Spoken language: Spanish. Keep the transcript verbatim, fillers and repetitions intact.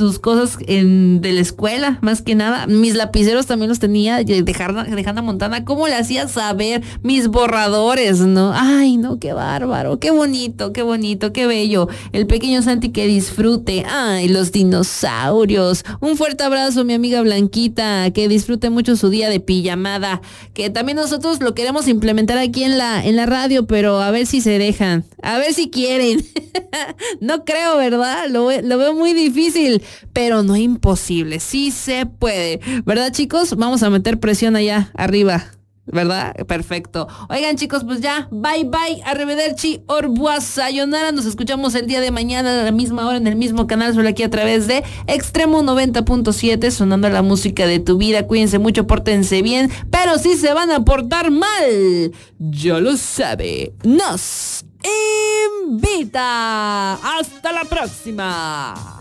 sus cosas en, de la escuela, más que nada. Mis lapiceros también los tenía de, de, Hannah, de Hannah Montana. ¿Cómo le hacía saber? Mis borradores, ¿no? Ay, no, qué bárbaro, qué bonito, qué bonito, qué bello. El pequeño Santi que disfrute. Ay, los dinosaurios. Un fuerte abrazo, mi amiga Blanquita, que disfrute mucho su día de pijamada, que también nosotros lo queremos implementar aquí en la, en la radio, pero a ver si se dejan, a ver si quieren. No creo, ¿verdad? Lo, lo veo muy difícil, pero no imposible, sí se puede, ¿verdad, chicos? Vamos a meter presión allá arriba, ¿verdad? Perfecto. Oigan, chicos, pues ya, bye bye, arrivederci, au revoir, sayonara. Nos escuchamos el día de mañana a la misma hora en el mismo canal, solo aquí a través de Extremo noventa punto siete, sonando la música de tu vida. Cuídense mucho, pórtense bien, pero si se van a portar mal, ya lo sabe, nos invita. Hasta la próxima.